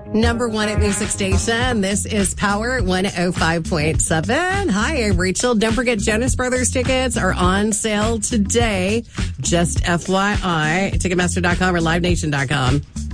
Number one at Music Station. This is Power 105.7. Hi, I'm Rachel. Don't forget Jonas Brothers tickets are on sale today. Just FYI. Ticketmaster.com or LiveNation.com.